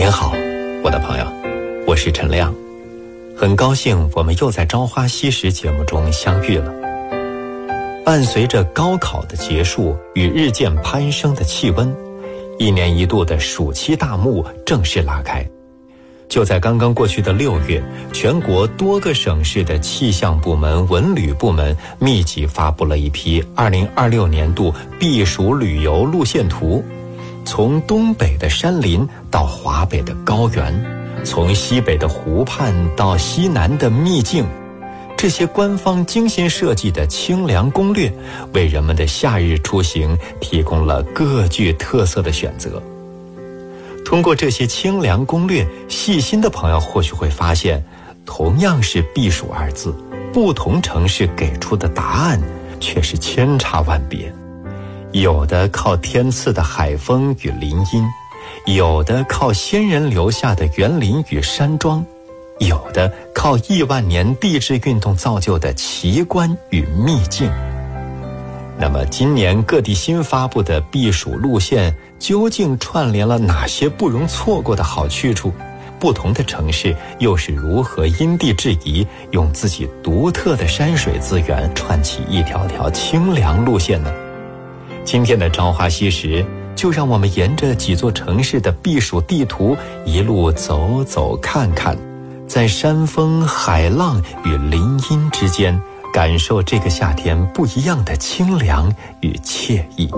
您好，我的朋友，我是陈亮，很高兴我们又在朝花夕拾节目中相遇了。伴随着高考的结束与日渐攀升的气温，一年一度的暑期大幕正式拉开。就在刚刚过去的6月，全国多个省市的气象部门、文旅部门密集发布了一批2026年度避暑旅游路线图，从东北的山林到华北的高原，从西北的湖畔到西南的秘境，这些官方精心设计的清凉攻略，为人们的夏日出行提供了各具特色的选择。通过这些清凉攻略，细心的朋友或许会发现，同样是避暑2字，不同城市给出的答案却是千差万别。有的靠天赐的海风与林荫，有的靠先人留下的园林与山庄，有的靠亿万年地质运动造就的奇观与秘境。那么今年各地新发布的避暑路线究竟串联了哪些不容错过的好去处？不同的城市又是如何因地制宜，用自己独特的山水资源串起一条条清凉路线呢？今天的朝花夕拾，就让我们沿着几座城市的避暑地图一路走走看看，在山峰、海浪与林荫之间，感受这个夏天不一样的清凉与惬意。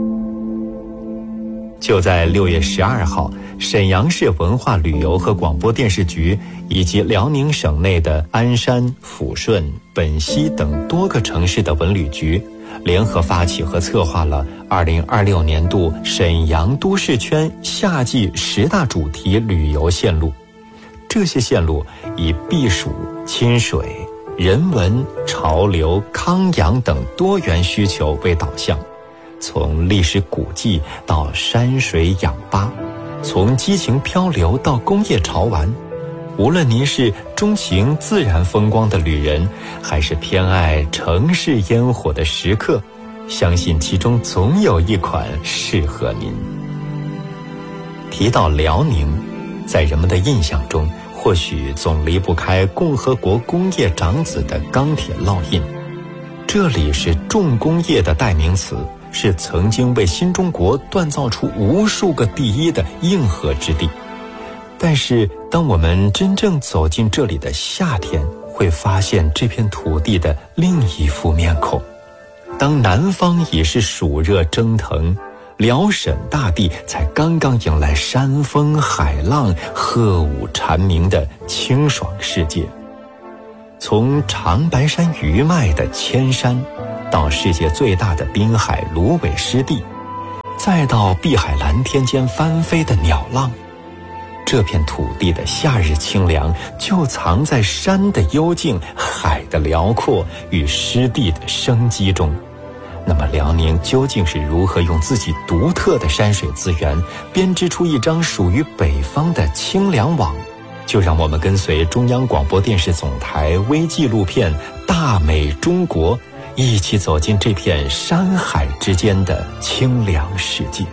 就在6月12号，沈阳市文化旅游和广播电视局以及辽宁省内的鞍山、抚顺、本溪等多个城市的文旅局联合发起和策划了2026年度沈阳都市圈夏季10大主题旅游线路。这些线路以避暑、亲水、人文、潮流、康养等多元需求为导向，从历史古迹到山水氧吧，从激情漂流到工业潮玩，无论您是钟情自然风光的旅人，还是偏爱城市烟火的食客，相信其中总有一款适合您。提到辽宁，在人们的印象中，或许总离不开共和国工业长子的钢铁烙印。这里是重工业的代名词，是曾经为新中国锻造出无数个第一的硬核之地。但是当我们真正走进这里的夏天，会发现这片土地的另一副面孔。当南方已是暑热蒸腾，辽沈大地才刚刚迎来山峰海浪、鹤舞蝉鸣的清爽世界。从长白山余脉的千山，到世界最大的滨海芦苇湿地，再到碧海蓝天间翻飞的鸟浪，这片土地的夏日清凉就藏在山的幽静、海的辽阔与湿地的生机中。那么辽宁究竟是如何用自己独特的山水资源编织出一张属于北方的清凉网？就让我们跟随中央广播电视总台微纪录片《大美中国》，一起走进这片山海之间的清凉世界。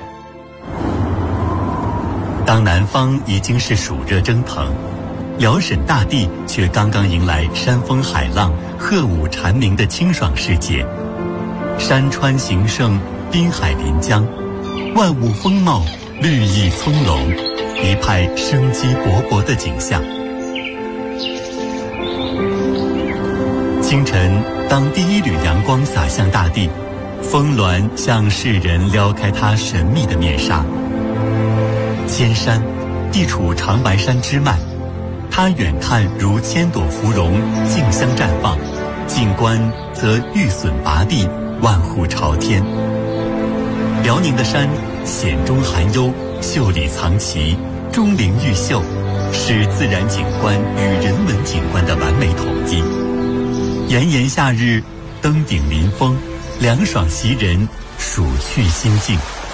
当南方已经是暑热蒸腾，辽沈大地却刚刚迎来山峰海浪、鹤舞蝉鸣的清爽世界。山川形胜，滨海临江，万物风貌，绿意葱茏，一派生机勃勃的景象。清晨，当第一缕阳光洒向大地，峰峦向世人撩开它神秘的面纱。千山地处长白山支脉，它远看如千朵芙蓉竞相绽放，近观则玉笋拔地，万户朝天。辽宁的山险中含幽，秀里藏奇，钟灵毓秀，是自然景观与人文景观的完美统一。炎炎夏日，登顶临峰，凉爽袭人，暑去心境。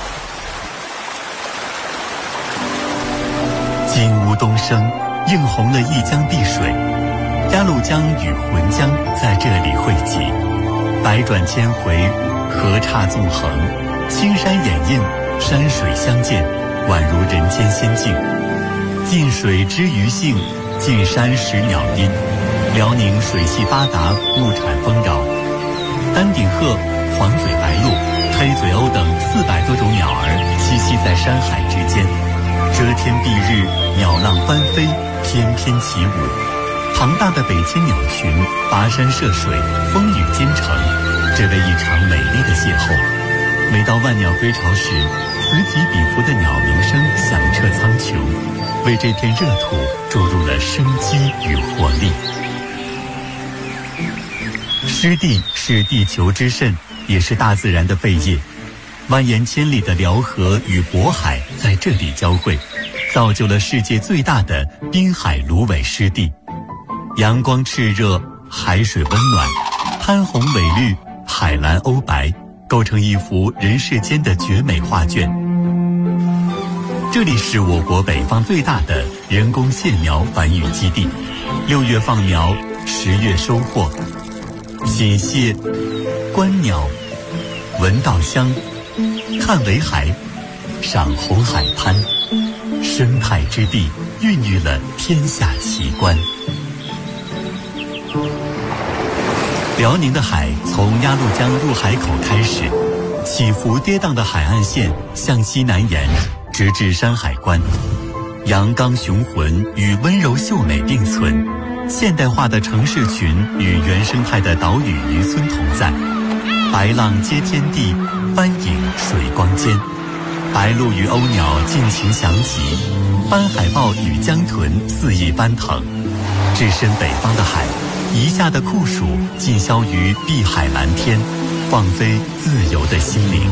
金乌东升，映红了一江碧水，鸭绿江与浑江在这里汇集，百转千回，河岔纵横，青山掩映，山水相间，宛如人间仙境。 近水知鱼性，近山识鸟音。辽宁水系发达，物产丰饶。丹顶鹤、黄嘴白鹭、黑嘴鸥等400多种鸟儿栖息在山海之间，遮天蔽日，鸟浪翻飞，翩翩起舞。庞大的北迁鸟群跋山涉水，风雨兼程，只为一场美丽的邂逅。每到万鸟归巢时，此起彼伏的鸟鸣声响彻苍穹，为这片热土注入了生机与活力。湿地是地球之肾，也是大自然的肺叶。蜿蜒千里的辽河与渤海在这里交汇，造就了世界最大的滨海芦苇湿地。阳光炽热，海水温暖，滩红尾绿，海蓝欧白，构成一幅人世间的绝美画卷。这里是我国北方最大的人工线苗繁育基地，6月放苗，10月收获。写蟹、观鸟、闻稻香，看围海，赏红海滩，生态之地孕育了天下奇观。辽宁的海从鸭绿江入海口开始，起伏跌宕的海岸线向西南延，直至山海关。阳刚雄浑与温柔秀美并存，现代化的城市群与原生态的岛屿渔村同在。白浪接天地，帆影水光间，白鹭与鸥鸟尽情翔集，斑海豹与江豚肆意翻腾。置身北方的海，一下的酷暑尽消于碧海蓝天，放飞自由的心灵。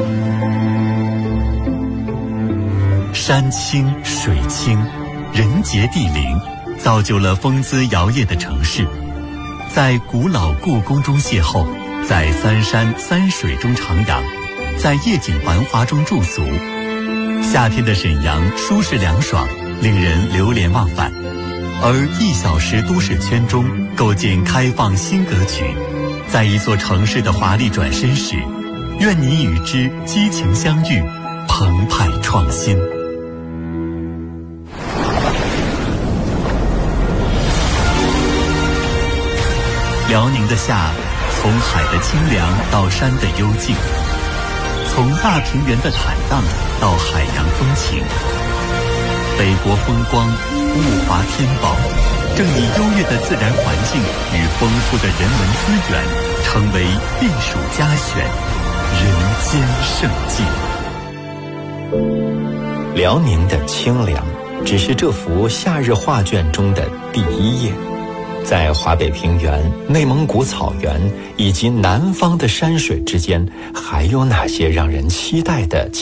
山清水清，人杰地灵，造就了风姿摇曳的城市。在古老故宫中邂逅，在三山三水中徜徉，在夜景繁华中驻足。夏天的沈阳舒适凉爽，令人流连忘返。而1小时都市圈中构建开放新格局，在一座城市的华丽转身时，愿你与之激情相遇，澎湃创新。辽宁的夏，从海的清凉到山的幽静，从大平原的坦荡到海洋风情。北国风光，物华天宝，正以优越的自然环境与丰富的人文资源，成为避暑佳选，人间胜境。 辽宁的清凉，只是这幅夏日画卷中的第1页。在华北平原、内蒙古草原以及南方的山水之间，还有哪些让人期待的